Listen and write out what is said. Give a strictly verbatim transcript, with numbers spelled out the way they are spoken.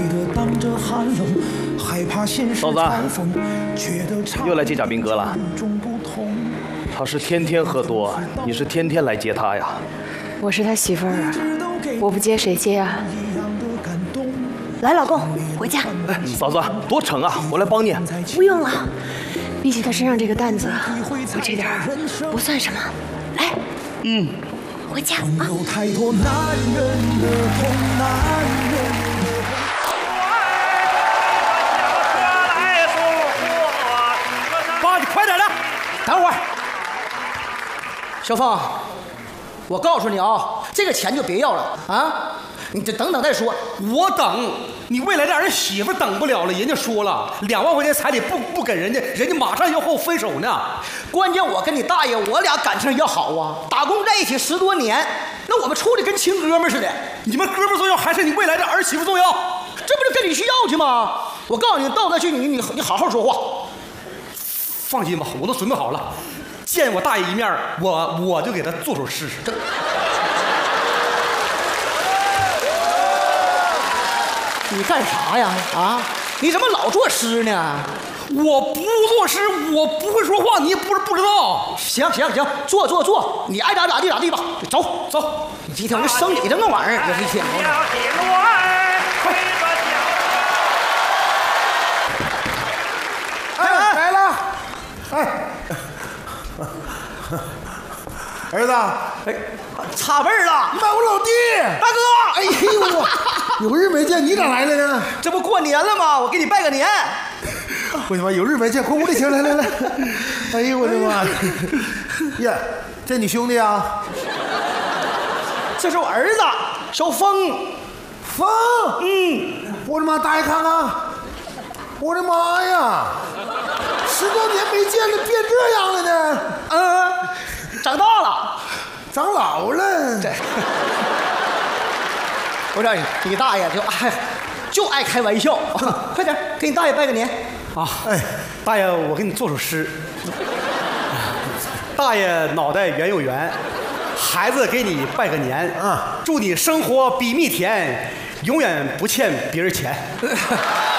嫂子，你又来接贾斌哥了。他是天天喝多，你是天天来接他呀？ 我是他媳妇儿啊，我不接谁接啊？来，老公，回家。 哎，嫂子，多沉啊，我来帮你。 不用了，比起他身上这个担子，我这点儿不算什么。来， 嗯， 回家啊。 爸，你快点的，等会儿。小凤，我告诉你啊，这个钱就别要了啊，你这等等再说。 我等你未来的儿媳妇等不了了，人家说了两万块钱彩礼不不给人家，人家马上要和我分手呢。 关键我跟你大爷我俩感情要好啊，打工在一起十多年，那我们处的跟亲哥们似的。 你们哥们重要还是你未来的儿媳妇重要？ 这不是跟你去要去吗？我告诉你，到那去你你你好好说话。 放心吧，我都准备好了，见我大爷一面，我我就给他做首诗。这你干啥呀？啊，你怎么老作诗呢？ 我不作诗，我不会说话，你也不是不知道。 行行行，坐坐坐，你爱咋咋地咋地吧。走走，你今天这生理这个玩意儿也是一天。 哎，来了。哎，儿子， 哎，差辈儿了！ 你妈，我老弟， 大哥！ 哎呦我，有日没见，你咋来了呢？ 这不过年了吗？我给你拜个年。 我的妈，有日没见，快屋里请，来来来。哎呦我的妈呀，这你兄弟啊？ 这是我儿子小峰。 峰，嗯，我的妈，大爷看看，我的妈呀！十多年没见了，变这样了呢？ 嗯，长大了， 长老了。 这，我说你，你大爷就爱就爱开玩笑。快点，给你大爷拜个年啊！哎，大爷，我给你做首诗。大爷脑袋圆又圆，孩子给你拜个年啊！祝你生活比蜜甜，永远不欠别人钱。